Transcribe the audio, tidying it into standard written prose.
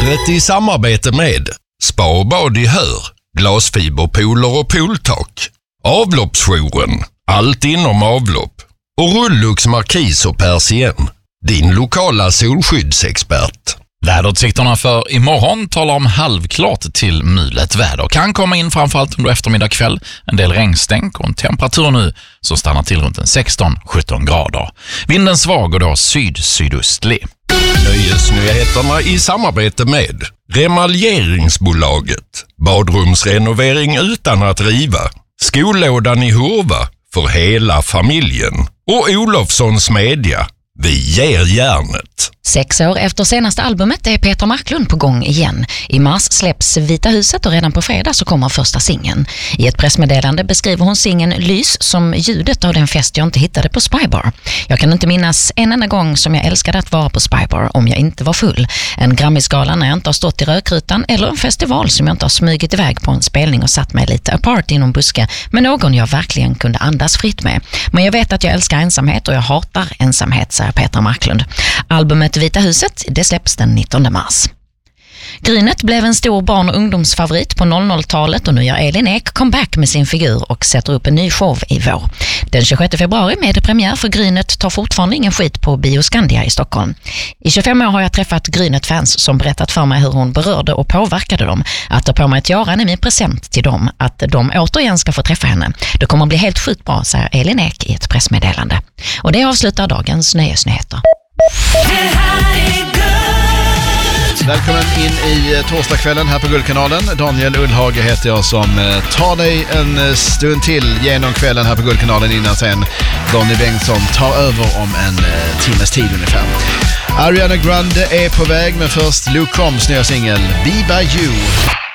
Vädret i samarbete med Spa och bad i Hör, glasfiberpooler och pooltak, Avloppsjouren, allt inom avlopp och Rullux Markis och Persien, din lokala solskyddsexpert. Väderutsikterna för imorgon talar om halvklart till mulet väder. Kan komma in framförallt under eftermiddag kväll. En del regnstänk och en temperatur nu som stannar till runt 16-17 grader. Vinden svag och då sydöstlig. Nöjesnyheterna i samarbete med Remaljeringsbolaget, badrumsrenovering utan att riva, Skolådan i Hurva för hela familjen och Olofssons Media. Vi ger järnet. 6 år efter senaste albumet är Peter Marklund på gång igen. I mars släpps Vita huset och redan på fredag så kommer första singeln. I ett pressmeddelande beskriver hon singeln Lys som ljudet av den fest jag inte hittade på Spybar. Jag kan inte minnas en enda gång som jag älskade att vara på Spybar om jag inte var full. En Grammisgala när jag inte har stått i rökrutan eller en festival som jag inte har smugit iväg på en spelning och satt mig lite apart inom buske med någon jag verkligen kunde andas fritt med. Men jag vet att jag älskar ensamhet och jag hatar ensamhet, säger Peter Marklund. Albumet Vita huset, det släpps den 19 mars. Grynet blev en stor barn- och ungdomsfavorit på 00-talet och nu gör Elin Ek comeback med sin figur och sätter upp en ny show i vår. Den 26 februari med premiär för Grynet tar fortfarande ingen skit på Bioskandia i Stockholm. I 25 år har jag träffat Grynet-fans som berättat för mig hur hon berörde och påverkade dem. Att ta på mig ett göran är min present till dem, att de återigen ska få träffa henne. Det kommer att bli helt sjukt bra, säger Elin Ek i ett pressmeddelande. Och det avslutar dagens nöjesnyheter. Välkommen in i torsdagskvällen här på Guldkanalen. Daniel Ullhage heter jag som tar dig en stund till genom kvällen här på Guldkanalen innan sen Donny Bengtsson tar över om en timmes tid ungefär. Ariana Grande är på väg, men först Luke Combs nya singel Be By You.